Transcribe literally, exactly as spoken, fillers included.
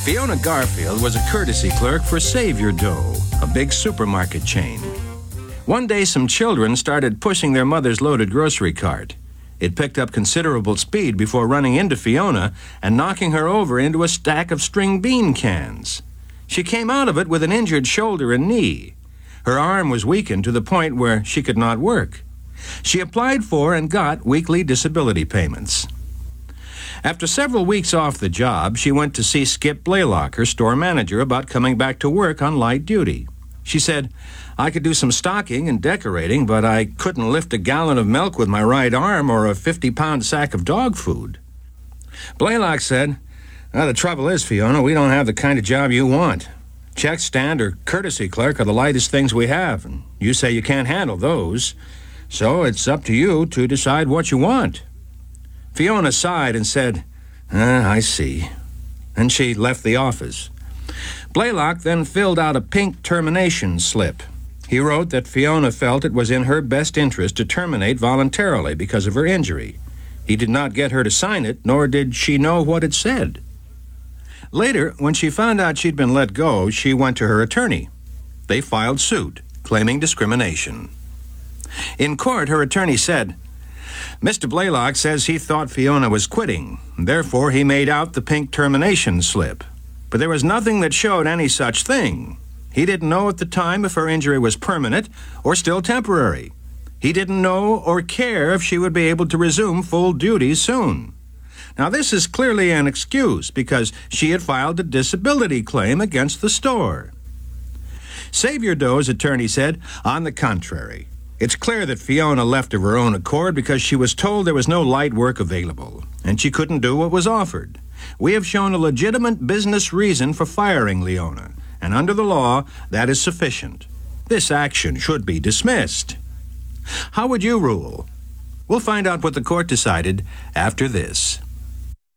Fiona Garfield was a courtesy clerk for Savior Dough, a big supermarket chain. One day, some children started pushing their mother's loaded grocery cart. It picked up considerable speed before running into Fiona and knocking her over into a stack of string bean cans. She came out of it with an injured shoulder and knee. Her arm was weakened to the point where she could not work. She applied for and got weekly disability payments. After several weeks off the job, she went to see Skip Blaylock, her store manager, about coming back to work on light duty. She said, "I could do some stocking and decorating, but I couldn't lift a gallon of milk with my right arm or a fifty-pound sack of dog food." Blaylock said, "Well, the trouble is, Fiona, we don't have the kind of job you want. Check stand or courtesy clerk are the lightest things we have, and you say you can't handle those. So it's up to you to decide what you want." Fiona sighed and said, ah, I see. And she left the office. Blaylock then filled out a pink termination slip. He wrote that Fiona felt it was in her best interest to terminate voluntarily because of her injury. He did not get her to sign it, nor did she know what it said. Later, when she found out she'd been let go, she went to her attorney. They filed suit, claiming discrimination. In court, her attorney said, "Mister Blaylock says he thought Fiona was quitting. Therefore, he made out the pink termination slip. But there was nothing that showed any such thing. He didn't know at the time if her injury was permanent or still temporary. He didn't know or care if she would be able to resume full duties soon." Now, this is clearly an excuse because she had filed a disability claim against the store. Savior Dough's attorney said, "On the contrary, it's clear that Fiona left of her own accord because she was told there was no light work available, and she couldn't do what was offered. We have shown a legitimate business reason for firing Leona, and under the law, that is sufficient. This action should be dismissed." How would you rule? We'll find out what the court decided after this.